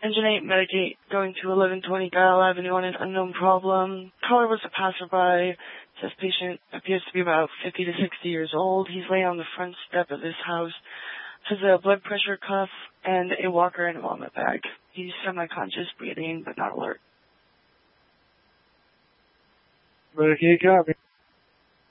Engine 8 Medicate going to 1120 Guile Avenue on an unknown problem. Caller was a passerby. Says patient appears to be about 50 to 60 years old. He's laying on the front step of this house. Has a blood pressure cuff and a walker and a vomit bag. He's semi-conscious, breathing, but not alert. Medicate copy.